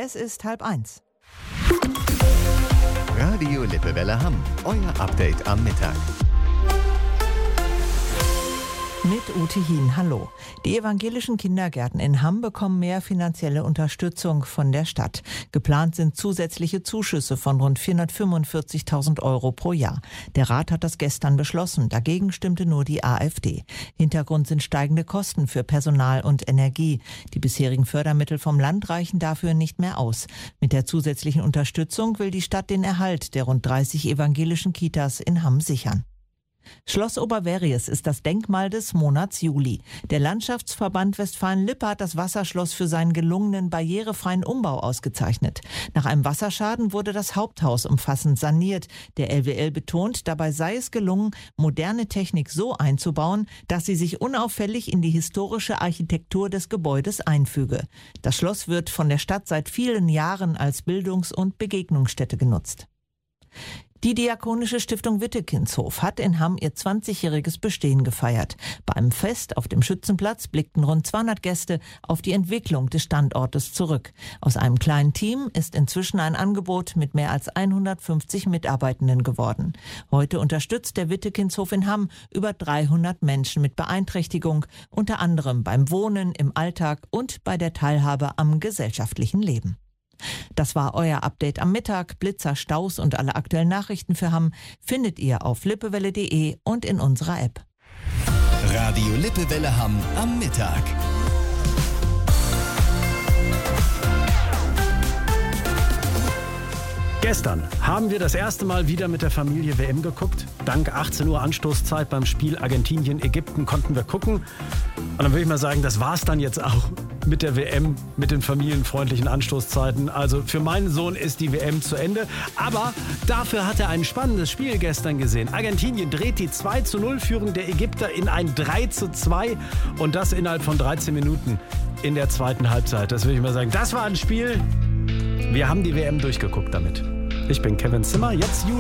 Es ist 12:30. Radio Lippewelle Hamm, euer Update am Mittag. Mit Ute Hien, hallo. Die evangelischen Kindergärten in Hamm bekommen mehr finanzielle Unterstützung von der Stadt. Geplant sind zusätzliche Zuschüsse von rund 445.000 € pro Jahr. Der Rat hat das gestern beschlossen. Dagegen stimmte nur die AfD. Hintergrund sind steigende Kosten für Personal und Energie. Die bisherigen Fördermittel vom Land reichen dafür nicht mehr aus. Mit der zusätzlichen Unterstützung will die Stadt den Erhalt der rund 30 evangelischen Kitas in Hamm sichern. Schloss Oberverries ist das Denkmal des Monats Juli. Der Landschaftsverband Westfalen-Lippe hat das Wasserschloss für seinen gelungenen barrierefreien Umbau ausgezeichnet. Nach einem Wasserschaden wurde das Haupthaus umfassend saniert. Der LWL betont, dabei sei es gelungen, moderne Technik so einzubauen, dass sie sich unauffällig in die historische Architektur des Gebäudes einfüge. Das Schloss wird von der Stadt seit vielen Jahren als Bildungs- und Begegnungsstätte genutzt. Die Diakonische Stiftung Wittekindshof hat in Hamm ihr 20-jähriges Bestehen gefeiert. Bei einem Fest auf dem Schützenplatz blickten rund 200 Gäste auf die Entwicklung des Standortes zurück. Aus einem kleinen Team ist inzwischen ein Angebot mit mehr als 150 Mitarbeitenden geworden. Heute unterstützt der Wittekindshof in Hamm über 300 Menschen mit Beeinträchtigung, unter anderem beim Wohnen, im Alltag und bei der Teilhabe am gesellschaftlichen Leben. Das war euer Update am Mittag. Blitzer, Staus und alle aktuellen Nachrichten für Hamm findet ihr auf lippewelle.de und in unserer App. Radio Lippewelle Hamm am Mittag. Gestern haben wir das erste Mal wieder mit der Familie WM geguckt. Dank 18 Uhr Anstoßzeit beim Spiel Argentinien-Ägypten konnten wir gucken. Und dann würde ich mal sagen, das war's dann jetzt auch mit der WM, mit den familienfreundlichen Anstoßzeiten. Also für meinen Sohn ist die WM zu Ende. Aber dafür hat er ein spannendes Spiel gestern gesehen. Argentinien dreht die 2:0-Führung der Ägypter in ein 3:2 und das innerhalb von 13 Minuten in der zweiten Halbzeit. Das würde ich mal sagen, das war ein Spiel. Wir haben die WM durchgeguckt damit. Ich bin Kevin Zimmer, jetzt Juli.